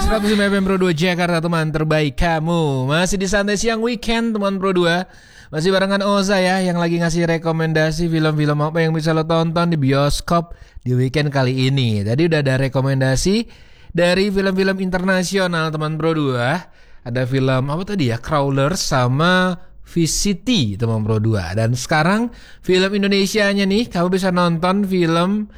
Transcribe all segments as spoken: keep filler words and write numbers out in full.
seratus lima F M Pro dua Jakarta, teman terbaik kamu. Masih di santai siang weekend teman Pro dua. Masih barengan Oza ya, yang lagi ngasih rekomendasi film-film apa yang bisa lo tonton di bioskop di weekend kali ini. Tadi udah ada rekomendasi dari film-film internasional teman Pro dua. Ada film apa tadi ya, Crawler sama V C T teman Pro dua. Dan sekarang film Indonesianya nih, kamu bisa nonton film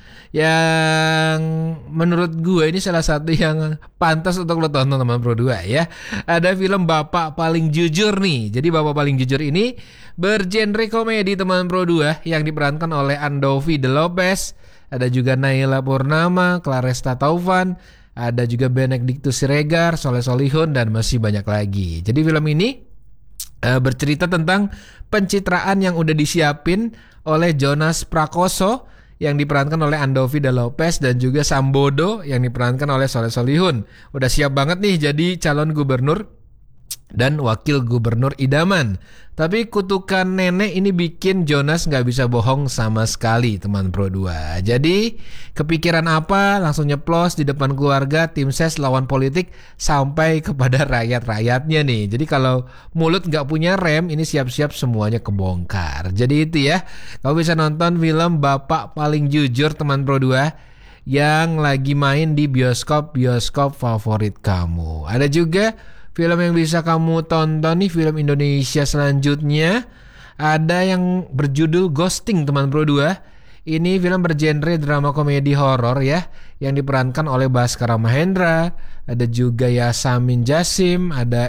yang menurut gue ini salah satu yang pantas untuk lo tonton teman Pro dua ya. Ada film Bapak Paling Jujur nih. Jadi Bapak Paling Jujur ini bergenre komedi teman Pro dua yang diperankan oleh Andovi De Lopez. Ada juga Naila Purnama, Claresta Taufan, ada juga Benedictus Siregar, Soleh Solihun, dan masih banyak lagi. Jadi film ini Uh, bercerita tentang pencitraan yang udah disiapin oleh Jonas Prakoso yang diperankan oleh Andovi De Lopez dan juga Sambodo yang diperankan oleh Soleh Solihun. Udah siap banget nih jadi calon gubernur dan wakil gubernur idaman. Tapi kutukan nenek ini bikin Jonas gak bisa bohong sama sekali teman Pro dua. Jadi kepikiran apa langsung nyeplos di depan keluarga, tim ses, lawan politik, sampai kepada rakyat-rakyatnya nih. Jadi kalau mulut gak punya rem, ini siap-siap semuanya kebongkar. Jadi itu ya, kamu bisa nonton film Bapak Paling Jujur teman Pro dua yang lagi main di bioskop-bioskop favorit kamu. Ada juga film yang bisa kamu tonton nih, film Indonesia selanjutnya. Ada yang berjudul Ghosting teman Pro dua. Ini film bergenre drama komedi horor ya, yang diperankan oleh Baskara Mahendra. Ada juga Yasamin Jasim, ada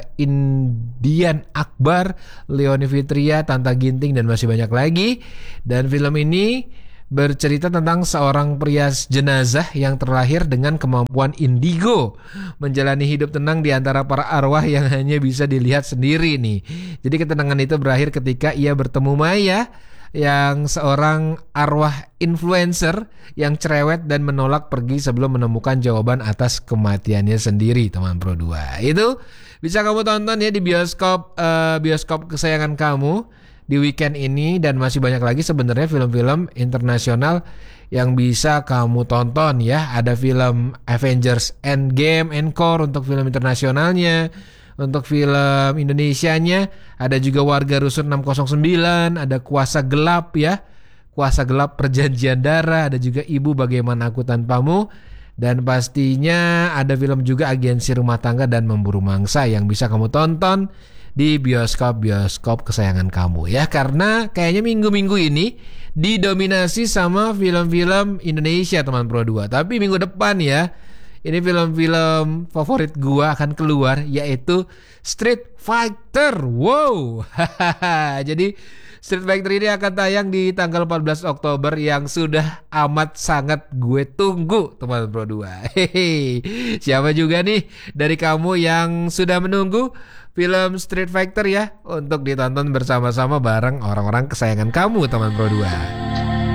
Indian Akbar, Leoni Fitria, Tanta Ginting, dan masih banyak lagi. Dan film ini bercerita tentang seorang pria jenazah yang terlahir dengan kemampuan indigo, menjalani hidup tenang di antara para arwah yang hanya bisa dilihat sendiri nih. Jadi ketenangan itu berakhir ketika ia bertemu Maya, yang seorang arwah influencer yang cerewet dan menolak pergi sebelum menemukan jawaban atas kematiannya sendiri teman Pro dua. Itu bisa kamu tonton ya di bioskop uh, bioskop kesayangan kamu di weekend ini. Dan masih banyak lagi sebenarnya film-film internasional yang bisa kamu tonton ya. Ada film Avengers Endgame, Encore untuk film internasionalnya. Untuk film Indonesianya ada juga Warga Rusun enam nol sembilan, ada Kuasa Gelap ya, Kuasa Gelap Perjanjian Darah, ada juga Ibu Bagaimana Aku Tanpamu. Dan pastinya ada film juga Agensi Rumah Tangga dan Memburu Mangsa yang bisa kamu tonton di bioskop-bioskop kesayangan kamu ya. Karena kayaknya minggu-minggu ini didominasi sama film-film Indonesia teman Pro dua. Tapi minggu depan ya, ini film-film favorit gua akan keluar, yaitu Street Fighter. Wow. Jadi Street Fighter ini akan tayang di tanggal empat belas Oktober yang sudah amat sangat gue tunggu teman Pro dua. Hehe. Siapa juga nih dari kamu yang sudah menunggu film Street Fighter ya untuk ditonton bersama-sama bareng orang-orang kesayangan kamu teman Pro dua.